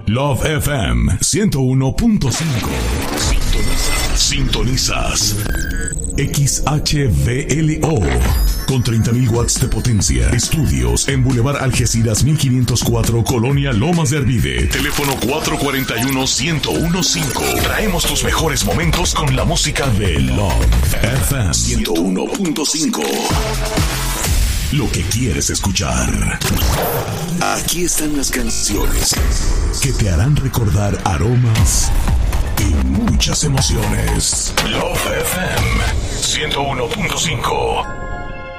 Love FM 101.5. Sintonizas XHVLO con 30.000 watts de potencia. Estudios en Boulevard Algeciras 1504, Colonia Lomas de Arvide. Teléfono 441-1015. Traemos tus mejores momentos con la música de Love FM 101.5. Lo que quieres escuchar. Aquí están las canciones que te harán recordar aromas y muchas emociones. Love FM 101.5.